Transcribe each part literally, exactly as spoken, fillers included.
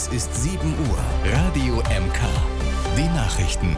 Es ist sieben Uhr. Radio M K. Die Nachrichten.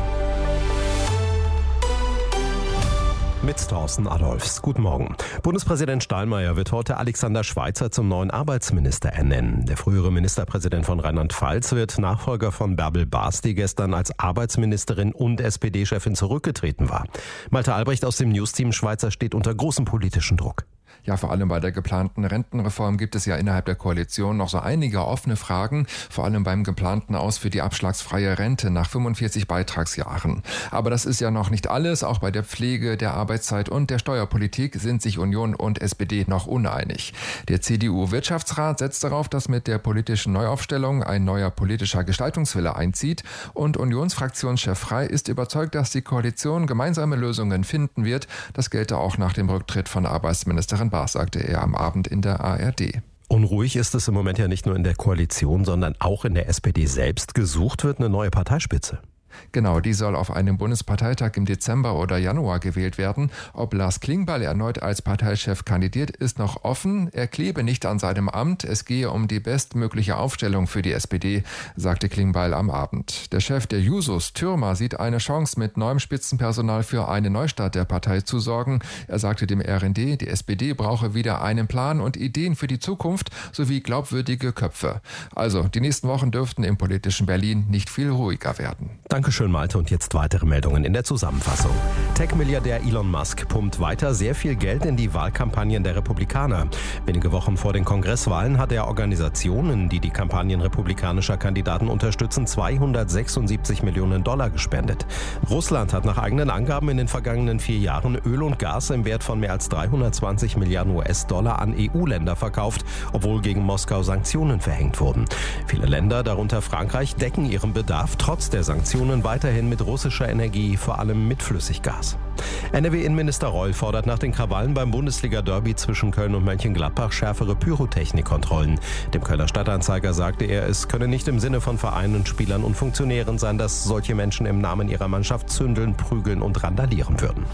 Mit Thorsten Adolfs. Guten Morgen. Bundespräsident Steinmeier wird heute Alexander Schweitzer zum neuen Arbeitsminister ernennen. Der frühere Ministerpräsident von Rheinland-Pfalz wird Nachfolger von Bärbel Baas, die gestern als Arbeitsministerin und S P D-Chefin zurückgetreten war. Malte Albrecht aus dem Newsteam. Schweitzer steht unter großem politischen Druck. Ja, vor allem bei der geplanten Rentenreform gibt es ja innerhalb der Koalition noch so einige offene Fragen, vor allem beim geplanten Aus für die abschlagsfreie Rente nach fünfundvierzig Beitragsjahren. Aber das ist ja noch nicht alles. Auch bei der Pflege, der Arbeitszeit und der Steuerpolitik sind sich Union und S P D noch uneinig. Der C D U-Wirtschaftsrat setzt darauf, dass mit der politischen Neuaufstellung ein neuer politischer Gestaltungswille einzieht. Und Unionsfraktionschef Frey ist überzeugt, dass die Koalition gemeinsame Lösungen finden wird. Das gelte auch nach dem Rücktritt von Arbeitsministerin Baas, sagte er am Abend in der A R D. Unruhig ist es im Moment ja nicht nur in der Koalition, sondern auch in der S P D selbst. Gesucht wird eine neue Parteispitze. Genau, die soll auf einem Bundesparteitag im Dezember oder Januar gewählt werden. Ob Lars Klingbeil erneut als Parteichef kandidiert, ist noch offen. Er klebe nicht an seinem Amt. Es gehe um die bestmögliche Aufstellung für die S P D, sagte Klingbeil am Abend. Der Chef der Jusos, Thürmer, sieht eine Chance, mit neuem Spitzenpersonal für einen Neustart der Partei zu sorgen. Er sagte dem R N D, die S P D brauche wieder einen Plan und Ideen für die Zukunft sowie glaubwürdige Köpfe. Also, die nächsten Wochen dürften im politischen Berlin nicht viel ruhiger werden. Danke. Dankeschön, Malte. Und jetzt weitere Meldungen in der Zusammenfassung. Tech-Milliardär Elon Musk pumpt weiter sehr viel Geld in die Wahlkampagnen der Republikaner. Wenige Wochen vor den Kongresswahlen hat er Organisationen, die die Kampagnen republikanischer Kandidaten unterstützen, zweihundertsechsundsiebzig Millionen Dollar gespendet. Russland hat nach eigenen Angaben in den vergangenen vier Jahren Öl und Gas im Wert von mehr als dreihundertzwanzig Milliarden U S-Dollar an E U-Länder verkauft, obwohl gegen Moskau Sanktionen verhängt wurden. Viele Länder, darunter Frankreich, decken ihren Bedarf trotz der Sanktionen weiterhin mit russischer Energie, vor allem mit Flüssiggas. N R W-Innenminister Reul fordert nach den Krawallen beim Bundesliga-Derby zwischen Köln und Mönchengladbach schärfere Pyrotechnikkontrollen. Dem Kölner Stadtanzeiger sagte er, es könne nicht im Sinne von Vereinen, Spielern und Funktionären sein, dass solche Menschen im Namen ihrer Mannschaft zündeln, prügeln und randalieren würden.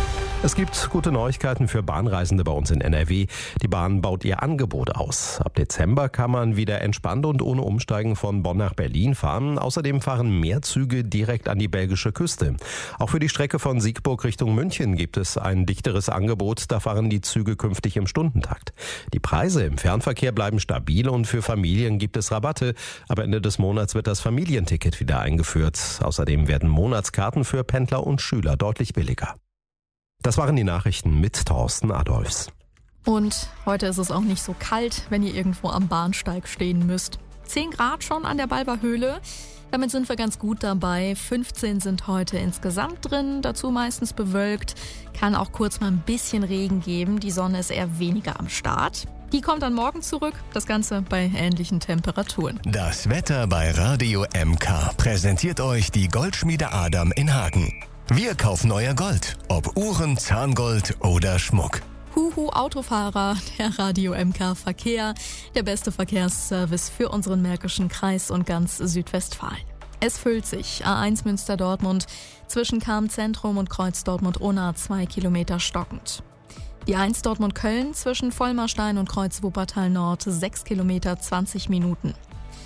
Es gibt gute Neuigkeiten für Bahnreisende bei uns in N R W. Die Bahn baut ihr Angebot aus. Ab Dezember kann man wieder entspannt und ohne Umsteigen von Bonn nach Berlin fahren. Außerdem fahren mehr Züge direkt an die belgische Küste. Auch für die Strecke von Siegburg Richtung München gibt es ein dichteres Angebot. Da fahren die Züge künftig im Stundentakt. Die Preise im Fernverkehr bleiben stabil und für Familien gibt es Rabatte. Aber Ende des Monats wird das Familienticket wieder eingeführt. Außerdem werden Monatskarten für Pendler und Schüler deutlich billiger. Das waren die Nachrichten mit Thorsten Adolfs. Und heute ist es auch nicht so kalt, wenn ihr irgendwo am Bahnsteig stehen müsst. zehn Grad schon an der Balver Höhle. Damit sind wir ganz gut dabei. fünfzehn sind heute insgesamt drin, dazu meistens bewölkt. Kann auch kurz mal ein bisschen Regen geben. Die Sonne ist eher weniger am Start. Die kommt dann morgen zurück. Das Ganze bei ähnlichen Temperaturen. Das Wetter bei Radio M K präsentiert euch die Goldschmiede Adam in Hagen. Wir kaufen euer Gold, ob Uhren, Zahngold oder Schmuck. Huhu Autofahrer, der Radio M K Verkehr, der beste Verkehrsservice für unseren Märkischen Kreis und ganz Südwestfalen. Es füllt sich. A eins Münster-Dortmund zwischen Cham-Zentrum und Kreuz Dortmund-Unna zwei Kilometer stockend. Die eins Dortmund-Köln zwischen Vollmarstein und Kreuz Wuppertal-Nord sechs Kilometer zwanzig Minuten.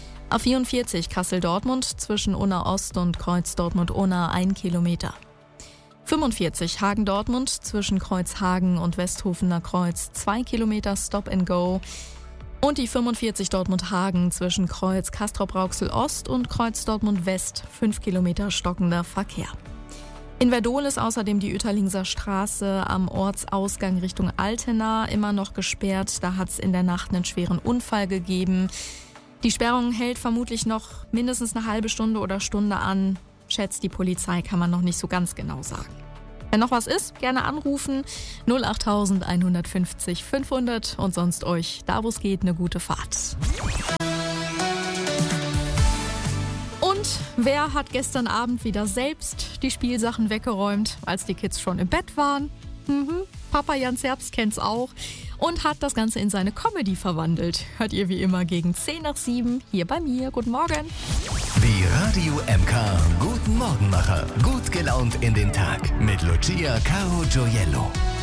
A vierundvierzig Kassel-Dortmund zwischen Unna Ost und Kreuz Dortmund-Unna ein Kilometer. fünfundvierzig Hagen-Dortmund zwischen Kreuzhagen und Westhofener Kreuz zwei Kilometer Stop and Go. Und die fünfundvierzig Dortmund-Hagen zwischen Kreuz Castrop-Rauxel-Ost und Kreuz Dortmund-West fünf Kilometer stockender Verkehr. In Werdohl ist außerdem die Ueterlingser Straße am Ortsausgang Richtung Altena immer noch gesperrt. Da hat es in der Nacht einen schweren Unfall gegeben. Die Sperrung hält vermutlich noch mindestens eine halbe Stunde oder Stunde an. Schätzt die Polizei, kann man noch nicht so ganz genau sagen. Wenn noch was ist, gerne anrufen. null acht eins fünf fünfhundert und sonst euch, da wo es geht, eine gute Fahrt. Und wer hat gestern Abend wieder selbst die Spielsachen weggeräumt, als die Kids schon im Bett waren? Mhm. Papa Jan Zerbst kennt's auch und hat das Ganze in seine Comedy verwandelt. Hört ihr wie immer gegen zehn nach sieben hier bei mir. Guten Morgen. Die Radio M K Guten Morgenmacher. Gut gelaunt in den Tag mit Lucia Caro Gioiello.